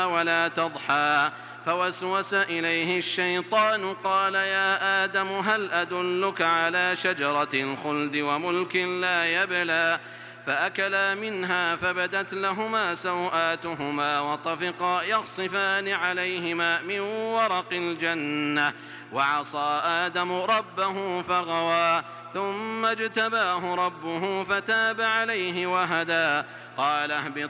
ولا تضحى فوسوس إليه الشيطان قال يا آدم هل أدلك على شجرة الخلد وملك لا يبلى فأكلا منها فبدت لهما سوآتهما وطفقا يخصفان عليهما من ورق الجنة وعصى آدم ربه فغوى ثم اجتباه ربه فتاب عليه وهدى قال اهبط